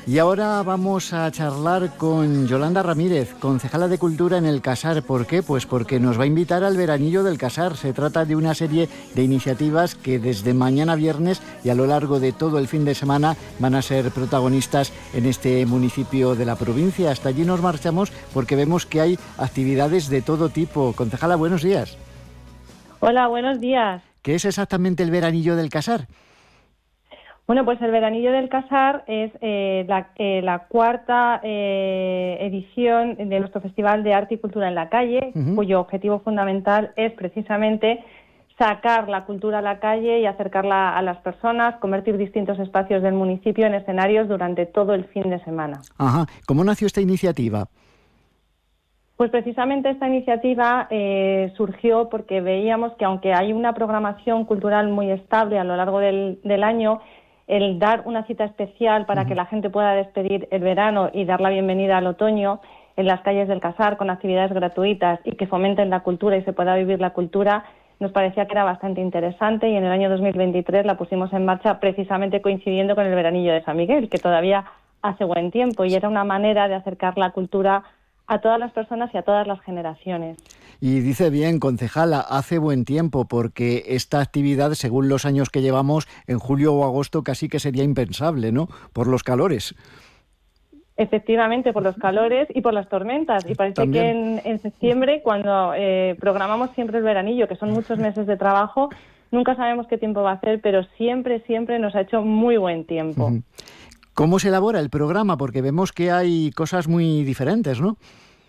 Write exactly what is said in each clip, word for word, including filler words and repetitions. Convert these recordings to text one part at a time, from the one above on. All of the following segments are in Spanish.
Y ahora vamos a charlar con Yolanda Ramírez, concejala de Cultura en el Casar. ¿Por qué? Pues porque nos va a invitar al veranillo del Casar. Se trata de una serie de iniciativas que desde mañana viernes y a lo largo de todo el fin de semana van a ser protagonistas en este municipio de la provincia. Hasta allí nos marchamos porque vemos que hay actividades de todo tipo. Concejala, buenos días. Hola, buenos días. ¿Qué es exactamente el veranillo del Casar? Bueno, pues el Veranillo del Casar es eh, la, eh, la cuarta eh, edición de nuestro Festival de Arte y Cultura en la Calle, uh-huh. cuyo objetivo fundamental es precisamente sacar la cultura a la calle y acercarla a las personas, convertir distintos espacios del municipio en escenarios durante todo el fin de semana. Ajá. ¿Cómo nació esta iniciativa? Pues precisamente esta iniciativa eh, surgió porque veíamos que aunque hay una programación cultural muy estable a lo largo del, del año, el dar una cita especial para uh-huh. que la gente pueda despedir el verano y dar la bienvenida al otoño en las calles del Casar con actividades gratuitas y que fomenten la cultura y se pueda vivir la cultura, nos parecía que era bastante interesante y en el año dos mil veintitrés la pusimos en marcha precisamente coincidiendo con el veranillo de San Miguel, que todavía hace buen tiempo, y era una manera de acercar la cultura a todas las personas y a todas las generaciones. Y dice bien, concejala, hace buen tiempo, porque esta actividad, según los años que llevamos, en julio o agosto casi que sería impensable, ¿no?, por los calores. Efectivamente, por los calores y por las tormentas. Y parece También. que en, en septiembre, cuando eh, programamos siempre el veranillo, que son muchos meses de trabajo, nunca sabemos qué tiempo va a hacer, pero siempre, siempre nos ha hecho muy buen tiempo. Uh-huh. ¿Cómo se elabora el programa? Porque vemos que hay cosas muy diferentes, ¿no?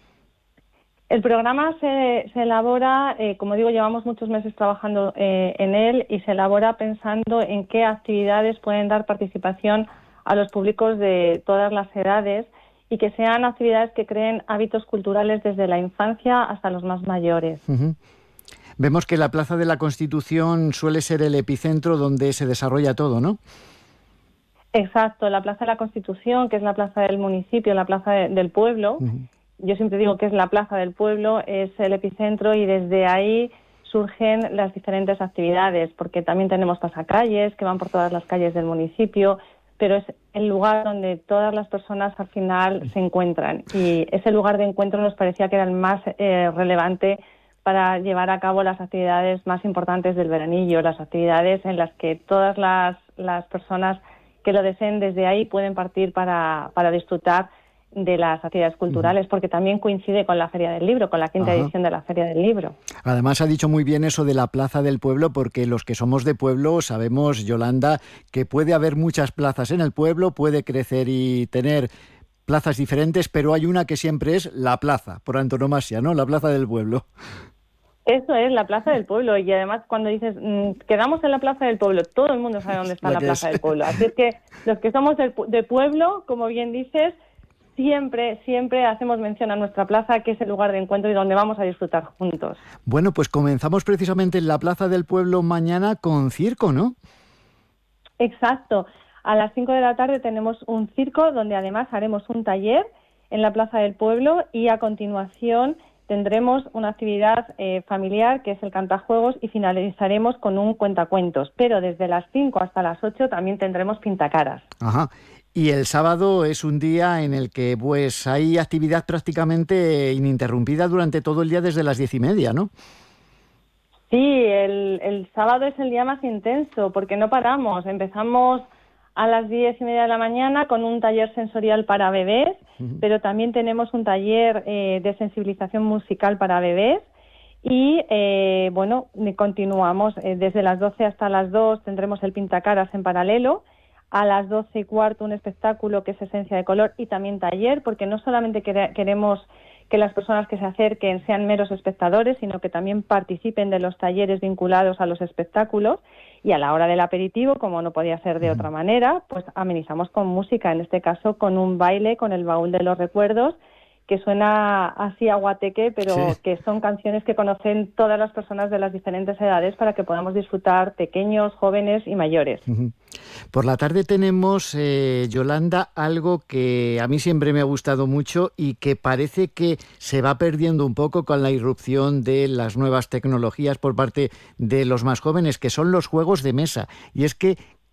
El programa se, se elabora, eh, como digo, llevamos muchos meses trabajando eh, en él y se elabora pensando en qué actividades pueden dar participación a los públicos de todas las edades y que sean actividades que creen hábitos culturales desde la infancia hasta los más mayores. Uh-huh. Vemos que la Plaza de la Constitución suele ser el epicentro donde se desarrolla todo, ¿no? Exacto, la Plaza de la Constitución, que es la plaza del municipio, la plaza de, del pueblo, uh-huh. yo siempre digo que es la plaza del pueblo, es el epicentro y desde ahí surgen las diferentes actividades, porque también tenemos pasacalles que van por todas las calles del municipio, pero es el lugar donde todas las personas al final se encuentran y ese lugar de encuentro nos parecía que era el más eh, relevante para llevar a cabo las actividades más importantes del veranillo, las actividades en las que todas las, las personas que lo deseen desde ahí pueden partir para, para disfrutar de las actividades culturales, porque también coincide con la Feria del Libro, con la quinta Ajá. edición de la Feria del Libro. Además ha dicho muy bien eso de la Plaza del Pueblo, porque los que somos de pueblo sabemos, Yolanda, que puede haber muchas plazas en el pueblo, puede crecer y tener plazas diferentes, pero hay una que siempre es la plaza, por antonomasia, ¿no? La Plaza del Pueblo. Eso es, la Plaza del Pueblo, y además cuando dices, mmm, quedamos en la Plaza del Pueblo, todo el mundo sabe dónde está la, la Plaza es. del Pueblo. Así es que los que somos de, de pueblo, como bien dices, siempre, siempre hacemos mención a nuestra plaza, que es el lugar de encuentro y donde vamos a disfrutar juntos. Bueno, pues comenzamos precisamente en la Plaza del Pueblo mañana con circo, ¿no? Exacto. A las cinco de la tarde tenemos un circo donde además haremos un taller en la Plaza del Pueblo y a continuación tendremos una actividad eh, familiar que es el cantajuegos y finalizaremos con un cuentacuentos. Pero desde las cinco hasta las ocho también tendremos pintacaras. Ajá. Y el sábado es un día en el que pues hay actividad prácticamente ininterrumpida durante todo el día desde las diez y media, ¿no? Sí, el, el sábado es el día más intenso porque no paramos. Empezamos a las diez y media de la mañana con un taller sensorial para bebés, uh-huh. pero también tenemos un taller eh, de sensibilización musical para bebés y, eh, bueno, continuamos eh, desde las doce hasta las dos tendremos el pintacaras en paralelo. A las doce y cuarto un espectáculo que es Esencia de Color y también taller, porque no solamente queremos que las personas que se acerquen sean meros espectadores, sino que también participen de los talleres vinculados a los espectáculos. Y a la hora del aperitivo, como no podía ser de otra manera, pues amenizamos con música, en este caso con un baile, con el baúl de los recuerdos, que suena así a guateque, pero sí. que son canciones que conocen todas las personas de las diferentes edades para que podamos disfrutar pequeños, jóvenes y mayores. Uh-huh. Por la tarde tenemos, eh, Yolanda, algo que a mí siempre me ha gustado mucho y que parece que se va perdiendo un poco con la irrupción de las nuevas tecnologías por parte de los más jóvenes, que son los juegos de mesa. Y es que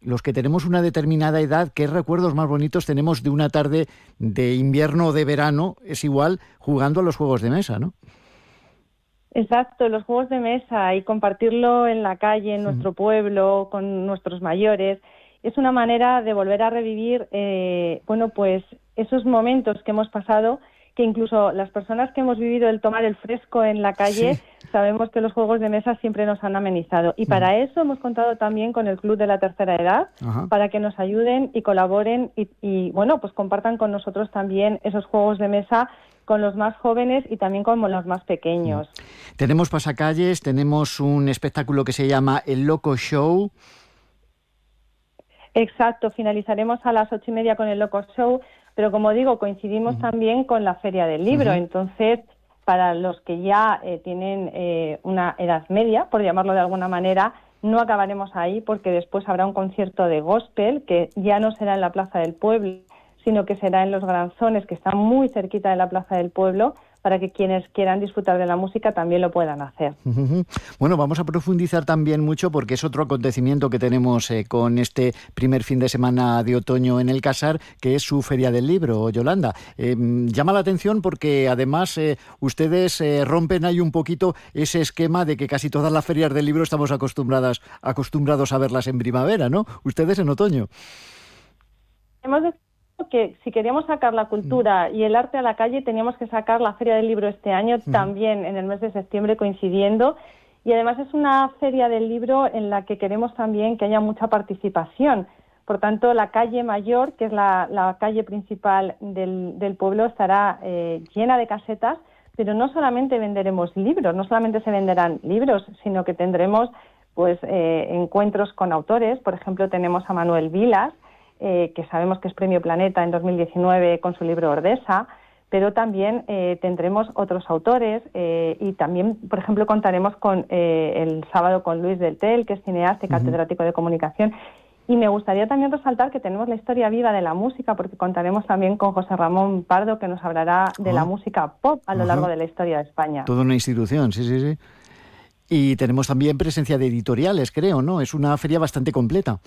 los que tenemos una determinada edad, ¿qué recuerdos más bonitos tenemos de una tarde de invierno o de verano? Es igual jugando a los juegos de mesa, ¿no? Exacto, los juegos de mesa y compartirlo en la calle, en nuestro pueblo, con nuestros mayores, es una manera de volver a revivir, eh, bueno, pues esos momentos que hemos pasado, que incluso las personas que hemos vivido el tomar el fresco en la calle, sí, sabemos que los juegos de mesa siempre nos han amenizado. Y para mm. eso hemos contado también con el Club de la Tercera Edad, Ajá. para que nos ayuden y colaboren y, y, bueno, pues compartan con nosotros también esos juegos de mesa con los más jóvenes y también con los más pequeños. Tenemos pasacalles, tenemos un espectáculo que se llama El Loco Show. Exacto, finalizaremos a las ocho y media con el Loco Show, pero como digo, coincidimos uh-huh. también con la Feria del Libro, uh-huh. entonces para los que ya eh, tienen eh, una edad media, por llamarlo de alguna manera, no acabaremos ahí porque después habrá un concierto de gospel que ya no será en la Plaza del Pueblo, sino que será en Los Granzones, que están muy cerquita de la Plaza del Pueblo, para que quienes quieran disfrutar de la música también lo puedan hacer. Uh-huh. Bueno, vamos a profundizar también mucho porque es otro acontecimiento que tenemos eh, con este primer fin de semana de otoño en el Casar, que es su Feria del Libro, Yolanda. Eh, llama la atención porque además eh, ustedes eh, rompen ahí un poquito ese esquema de que casi todas las ferias del libro estamos acostumbradas, acostumbrados a verlas en primavera, ¿no? Ustedes en otoño. Hemos de que si queríamos sacar la cultura y el arte a la calle, teníamos que sacar la Feria del Libro este año, uh-huh. también en el mes de septiembre coincidiendo, y además es una Feria del Libro en la que queremos también que haya mucha participación. Por tanto, la calle Mayor, que es la, la calle principal del, del pueblo, estará eh, llena de casetas, pero no solamente venderemos libros, no solamente se venderán libros, sino que tendremos pues eh, encuentros con autores. Por ejemplo, tenemos a Manuel Vilas, Eh, que sabemos que es Premio Planeta en dos mil diecinueve con su libro Ordesa, pero también eh, tendremos otros autores eh, y también, por ejemplo, contaremos con eh, el sábado con Luis del Tel, que es cineasta y catedrático uh-huh. de comunicación. Y me gustaría también resaltar que tenemos la historia viva de la música, porque contaremos también con José Ramón Pardo, que nos hablará de uh-huh. la música pop a lo uh-huh. largo de la historia de España. Toda una institución, sí, sí, sí. Y tenemos también presencia de editoriales, creo, ¿no? Es una feria bastante completa.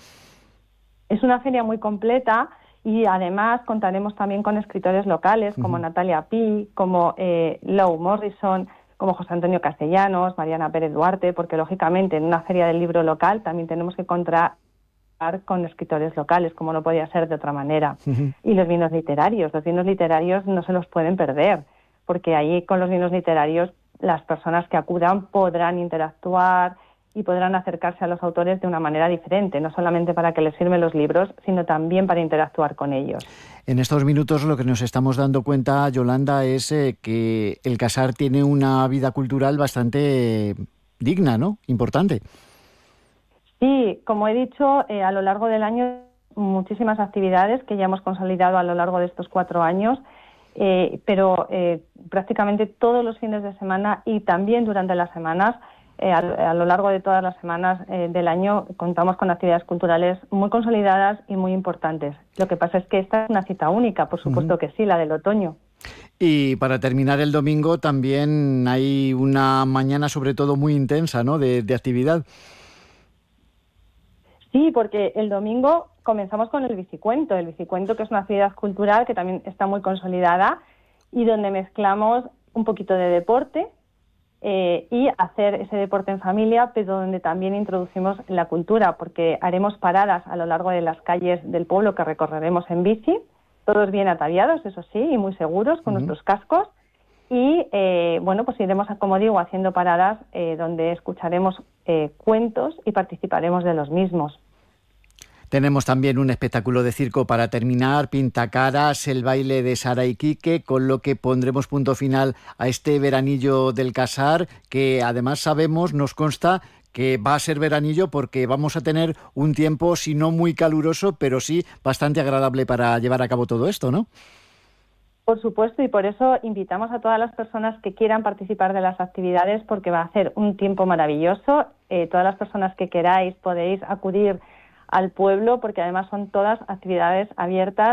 Es una feria muy completa y además contaremos también con escritores locales como uh-huh. Natalia Pi, como eh, Lou Morrison, como José Antonio Castellanos, Mariana Pérez Duarte, porque lógicamente en una feria del libro local también tenemos que contar con escritores locales, como no podía ser de otra manera. Uh-huh. Y los vinos literarios, los vinos literarios no se los pueden perder, porque ahí con los vinos literarios las personas que acudan podrán interactuar y podrán acercarse a los autores de una manera diferente, no solamente para que les firmen los libros, sino también para interactuar con ellos. En estos minutos lo que nos estamos dando cuenta, Yolanda, es eh, que el Casar tiene una vida cultural bastante digna, ¿no? Importante. Sí, como he dicho, eh, a lo largo del año muchísimas actividades que ya hemos consolidado a lo largo de estos cuatro años, eh, pero eh, prácticamente todos los fines de semana y también durante las semanas, Eh, a, a lo largo de todas las semanas eh, del año contamos con actividades culturales muy consolidadas y muy importantes. Lo que pasa es que esta es una cita única, por supuesto uh-huh. que sí, la del otoño. Y para terminar el domingo también hay una mañana sobre todo muy intensa, ¿no?, de, de actividad. Sí, porque el domingo comenzamos con el bicicuento, el bicicuento que es una actividad cultural que también está muy consolidada y donde mezclamos un poquito de deporte, Eh, y hacer ese deporte en familia, pero donde también introducimos la cultura, porque haremos paradas a lo largo de las calles del pueblo que recorreremos en bici, todos bien ataviados, eso sí, y muy seguros, con uh-huh. nuestros cascos, y eh, bueno, pues iremos, como digo, haciendo paradas eh, donde escucharemos eh, cuentos y participaremos de los mismos. Tenemos también un espectáculo de circo para terminar, Pintacaras, el baile de Sara y Quique, con lo que pondremos punto final a este veranillo del Casar, que además sabemos, nos consta, que va a ser veranillo porque vamos a tener un tiempo, si no muy caluroso, pero sí bastante agradable para llevar a cabo todo esto, ¿no? Por supuesto, y por eso invitamos a todas las personas que quieran participar de las actividades, porque va a ser un tiempo maravilloso. Eh, todas las personas que queráis podéis acudir al pueblo, porque además son todas actividades abiertas